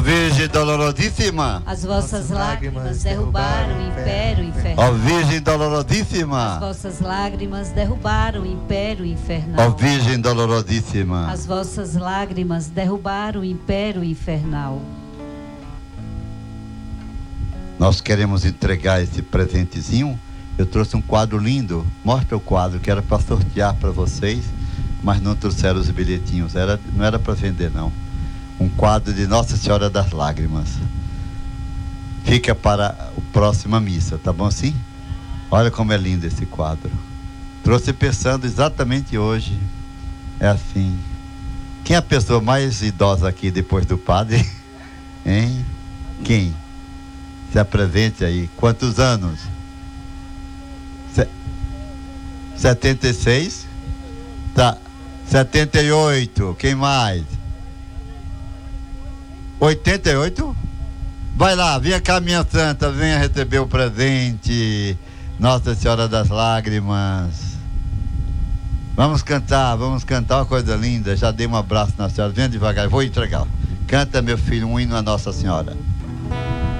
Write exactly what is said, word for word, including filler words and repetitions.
Virgem Dolorosíssima, as vossas lágrimas derrubaram o império infernal. ó Virgem As Dolorosíssima, vossas lágrimas derrubaram o império infernal. ó Virgem Dolorosíssima. As vossas lágrimas derrubaram o império infernal. Nós queremos entregar esse presentezinho. Eu trouxe um quadro lindo. Mostra o quadro que era para sortear para vocês, mas não trouxeram os bilhetinhos. Era, não era para vender, não. Um quadro de Nossa Senhora das Lágrimas. Fica para a próxima missa, tá bom assim? Olha como é lindo esse quadro. Trouxe pensando exatamente hoje. É assim. Quem é a pessoa mais idosa aqui depois do padre? Hein? Quem? Se apresente aí. Quantos anos? Se... setenta e seis? Tá. setenta e oito. Quem mais? oitenta e oito? Vai lá, venha cá, minha santa, venha receber o presente. Nossa Senhora das Lágrimas. Vamos cantar, vamos cantar uma coisa linda. Já dei um abraço na senhora. Venha devagar, vou entregar. Canta, meu filho, um hino à Nossa Senhora.